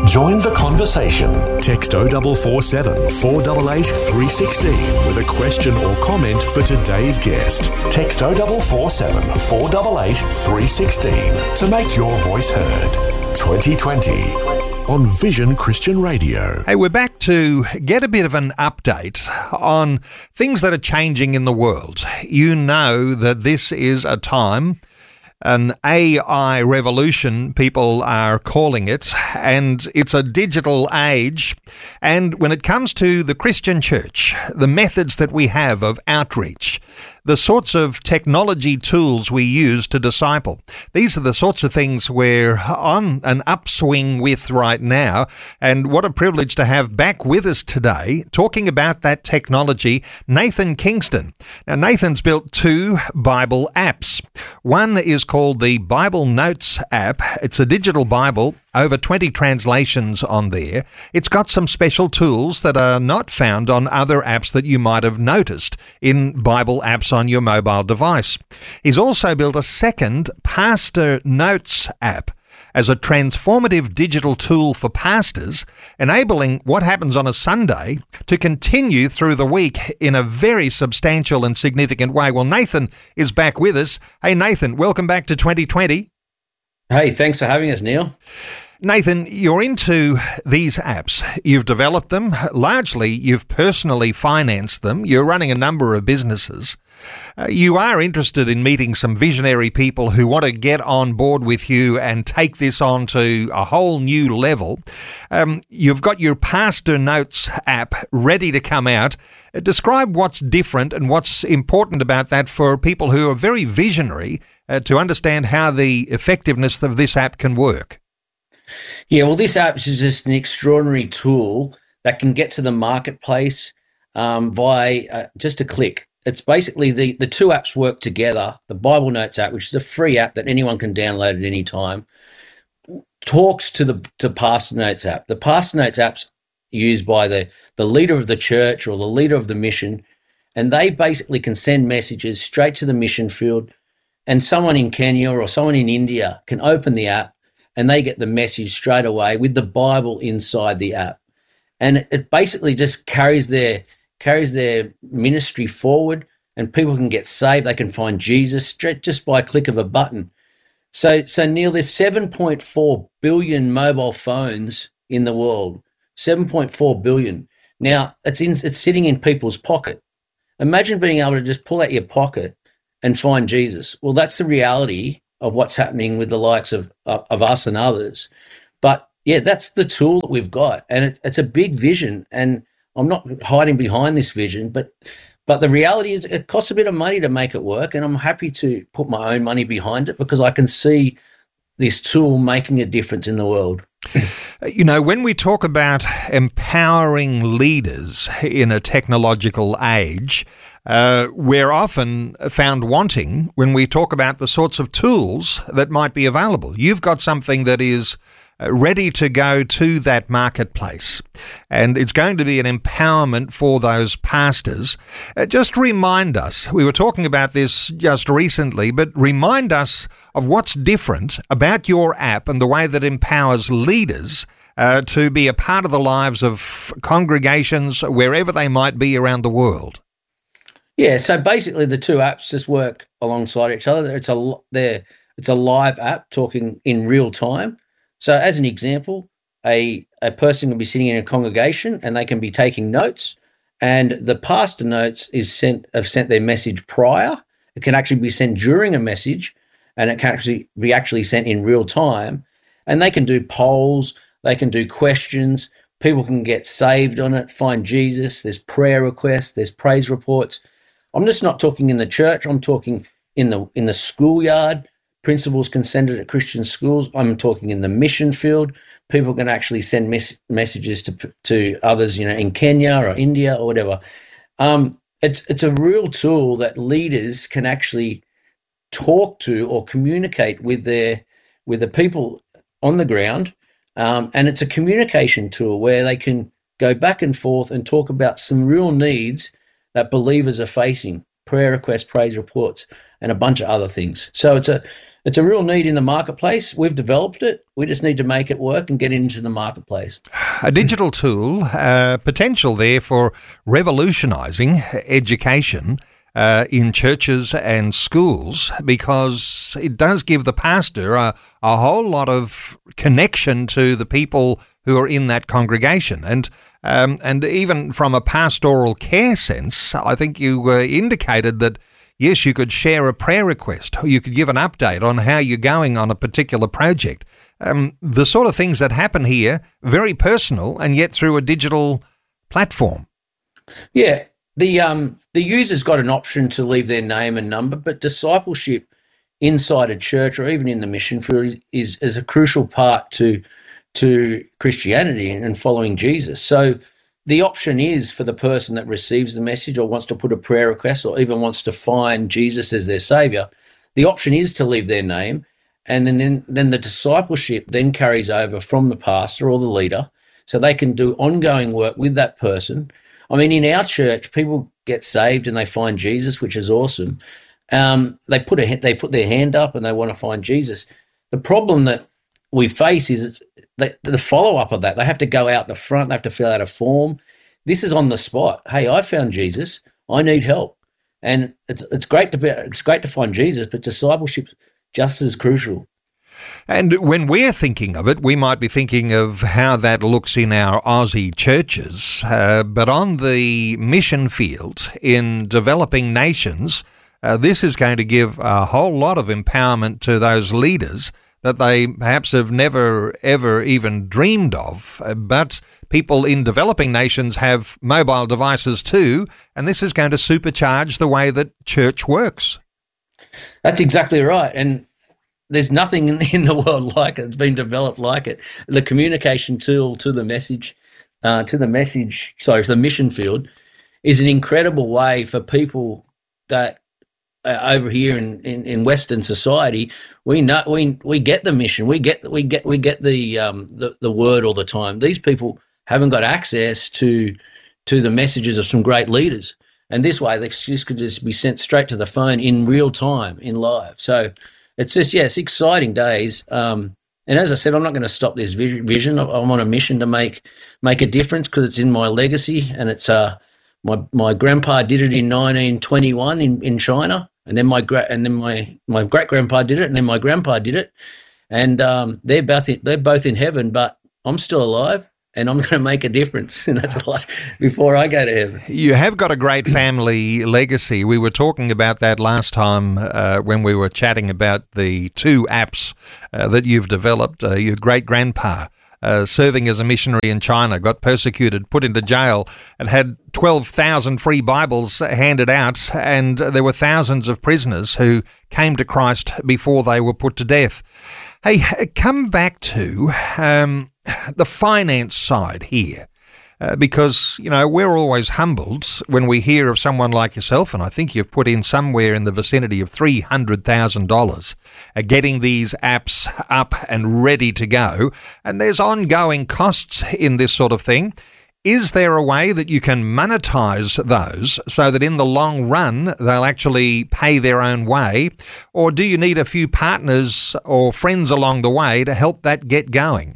Join the conversation. Text 0447 488 316 with a question or comment for today's guest. Text 0447 488 316 to make your voice heard. 2020 on Vision Christian Radio. Hey, we're back to get a bit of an update on things that are changing in the world. You know that this is a time, an AI revolution, people are calling it, and it's a digital age. And when it comes to the Christian church, the methods that we have of outreach, the sorts of technology tools we use to disciple, these are the sorts of things we're on an upswing with right now. And what a privilege to have back with us today, talking about that technology, Nathan Kingston. Now, Nathan's built two Bible apps. One is called the Bible Notes app. It's a digital Bible, over 20 translations on there. It's got some special tools that are not found on other apps that you might have noticed in Bible apps on your mobile device. He's also built a second Pastor Notes app as a transformative digital tool for pastors, enabling what happens on a Sunday to continue through the week in a very substantial and significant way. Well, Nathan is back with us. Hey, Nathan, welcome back to 2020. Hey, thanks for having us, Neil. Nathan, you're into these apps. You've developed them. Largely, you've personally financed them. You're running a number of businesses. You are interested in meeting some visionary people who want to get on board with you and take this on to a whole new level. You've got your Pastor Notes app ready to come out. Describe what's different and what's important about that for people who are very visionary to understand how the effectiveness of this app can work. Yeah, well, this app is just an extraordinary tool that can get to the marketplace via just a click. It's basically the two apps work together. The Bible Notes app, which is a free app that anyone can download at any time, talks to the Pastor Notes app. The Pastor Notes app's used by the leader of the church or the leader of the mission, and they basically can send messages straight to the mission field, and someone in Kenya or someone in India can open the app and they get the message straight away with the Bible inside the app. And it basically just carries their ministry forward, and people can get saved. They can find Jesus just by a click of a button. So Neil, there's 7.4 billion mobile phones in the world. 7.4 billion. Now, it's sitting in people's pocket. Imagine being able to just pull out your pocket and find Jesus. Well, that's the reality of what's happening with the likes of us and others. But yeah, that's the tool that we've got, and it's a big vision. And I'm not hiding behind this vision, but the reality is it costs a bit of money to make it work, and I'm happy to put my own money behind it because I can see this tool making a difference in the world. You know, when we talk about empowering leaders in a technological age, we're often found wanting when we talk about the sorts of tools that might be available. You've got something that is ready to go to that marketplace, and it's going to be an empowerment for those pastors. Just remind us, we were talking about this just recently, but remind us of what's different about your app and the way that empowers leaders to be a part of the lives of congregations wherever they might be around the world. Yeah, so basically the two apps just work alongside each other. It's a live app talking in real time. So as an example, a person can be sitting in a congregation and they can be taking notes, and the Pastor Notes have sent their message prior. It can actually be sent during a message, and it can actually be sent in real time. And they can do polls, they can do questions, people can get saved on it, find Jesus, there's prayer requests, there's praise reports. I'm just not talking in the church, I'm talking in the schoolyard. Principals can send it at Christian schools. I'm talking in the mission field. People can actually send messages to others, in Kenya or India or whatever. It's a real tool that leaders can actually talk to or communicate with the people on the ground, and it's a communication tool where they can go back and forth and talk about some real needs that believers are facing. prayer requests, praise reports, and a bunch of other things. So it's a real need in the marketplace. We've developed it. We just need to make it work and get into the marketplace. A digital tool, potential there for revolutionising education in churches and schools, because it does give the pastor a whole lot of connection to the people who are in that congregation. And even from a pastoral care sense, I think you indicated that, yes, you could share a prayer request, or you could give an update on how you're going on a particular project. The sort of things that happen here, very personal, and yet through a digital platform. Yeah. The user's got an option to leave their name and number, but discipleship inside a church or even in the mission field is a crucial part to Christianity and following Jesus. So the option is for the person that receives the message or wants to put a prayer request or even wants to find Jesus as their savior, the option is to leave their name, and then the discipleship then carries over from the pastor or the leader, so they can do ongoing work with that person. I mean, in our church, people get saved and they find Jesus, which is awesome. They put their hand up and they want to find Jesus. The problem that we face is the follow-up of that. They have to go out the front. They have to fill out a form. This is on the spot. Hey, I found Jesus. I need help. And it's great to find Jesus, but discipleship's just as crucial. And when we're thinking of it, we might be thinking of how that looks in our Aussie churches. But on the mission field in developing nations, this is going to give a whole lot of empowerment to those leaders that they perhaps have never, ever even dreamed of. But people in developing nations have mobile devices too, and this is going to supercharge the way that church works. That's exactly right. And there's nothing in the world like it. It's been developed like it. The communication tool to the mission field is an incredible way for people that over here in Western society, we get the mission, we get the word all the time. These people haven't got access to the messages of some great leaders, and this way this could just be sent straight to the phone in real time, in live. So it's just it's exciting days. And as I said, I'm not going to stop this vision. I'm on a mission to make a difference because it's in my legacy, and it's my grandpa did it in 1921 in China. And then my great grandpa did it, and then my grandpa did it, and they're both in heaven. But I'm still alive, and I'm going to make a difference. And that's a lot before I go to heaven. You have got a great family legacy. We were talking about that last time when we were chatting about the two apps that you've developed. Your great grandpa, serving as a missionary in China, got persecuted, put into jail, and had 12,000 free Bibles handed out, and there were thousands of prisoners who came to Christ before they were put to death. Hey, come back to the finance side here. Because, we're always humbled when we hear of someone like yourself, and I think you've put in somewhere in the vicinity of $300,000 getting these apps up and ready to go, and there's ongoing costs in this sort of thing. Is there a way that you can monetize those so that in the long run they'll actually pay their own way, or do you need a few partners or friends along the way to help that get going?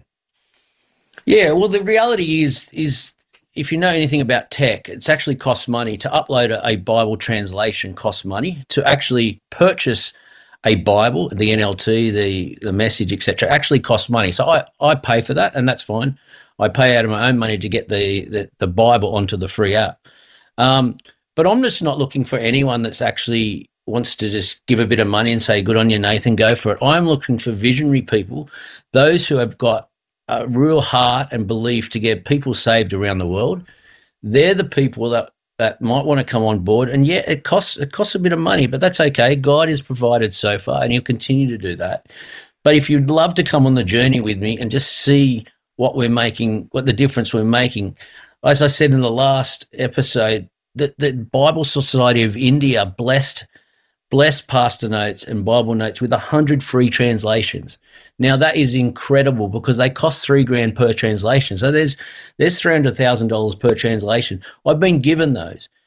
Yeah, well, the reality is if you know anything about tech, it's actually costs money. To upload a Bible translation costs money. To actually purchase a Bible, the NLT, the Message, etc., actually costs money. So I pay for that, and that's fine. I pay out of my own money to get the Bible onto the free app. But I'm just not looking for anyone that's actually wants to just give a bit of money and say, good on you, Nathan, go for it. I'm looking for visionary people, those who have got a real heart and belief to get people saved around the world. They're the people that might want to come on board. And yeah, it costs a bit of money, but that's okay. God has provided so far, and he'll continue to do that. But if you'd love to come on the journey with me and just see what we're making, what the difference we're making, as I said in the last episode, the Bible Society of India blessed Pastor Notes and Bible Notes with 100 free translations. Now that is incredible because they cost $3,000 per translation. So there's $300,000 per translation. I've been given those.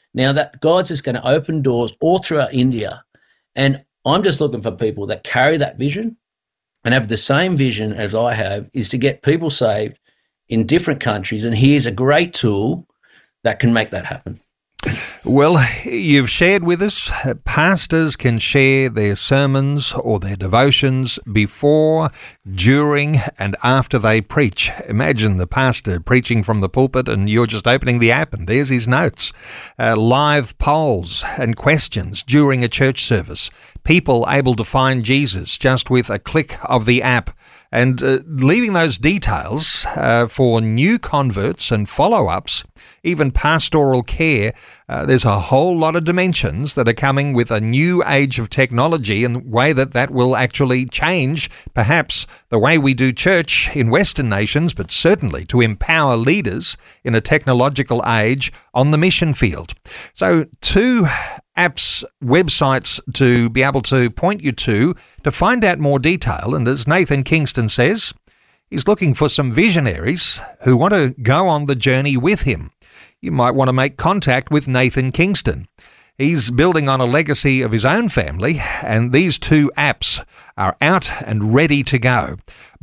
Now that God's just going to open doors all throughout India. And I'm just looking for people that carry that vision and have the same vision as I have, is to get people saved in different countries. And here's a great tool that can make that happen. Well, you've shared with us, pastors can share their sermons or their devotions before, during and after they preach. Imagine the pastor preaching from the pulpit and you're just opening the app and there's his notes. Live polls and questions during a church service. People able to find Jesus just with a click of the app. And leaving those details for new converts and follow-ups, even pastoral care, there's a whole lot of dimensions that are coming with a new age of technology and the way that will actually change perhaps the way we do church in Western nations, but certainly to empower leaders in a technological age on the mission field. So 2 apps, websites to be able to point you to find out more detail. And as Nathan Kingston says, he's looking for some visionaries who want to go on the journey with him. You might want to make contact with Nathan Kingston. He's building on a legacy of his own family, and these 2 apps are out and ready to go.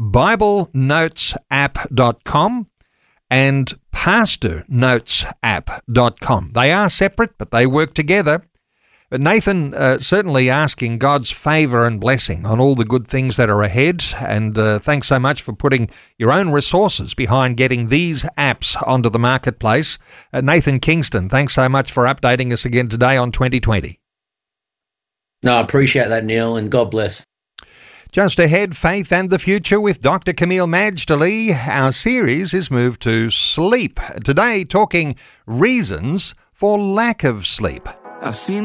BibleNotesApp.com and PastorNotesApp.com. They are separate, but they work together. But Nathan, certainly asking God's favour and blessing on all the good things that are ahead. And thanks so much for putting your own resources behind getting these apps onto the marketplace. Nathan Kingston, thanks so much for updating us again today on 2020. No, I appreciate that, Neil, and God bless. Just ahead, Faith and the Future with Dr. Camille Majdali. Our series is moved to sleep. Today, talking reasons for lack of sleep. I've seen